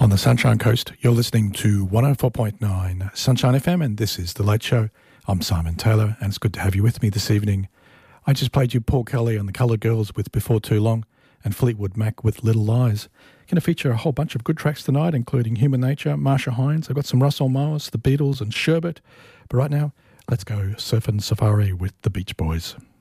On the Sunshine Coast, you're listening to 104.9 Sunshine FM, and this is The Late Show. I'm Simon Taylor, and it's good to have you with me this evening. I just played you Paul Kelly and the Coloured Girls with Before Too Long, and Fleetwood Mac with Little Lies. Going to feature a whole bunch of good tracks tonight, including Human Nature, Marsha Hines. I've got some Russell Mowers, The Beatles, and Sherbet. But right now, let's go surfing safari with the Beach Boys.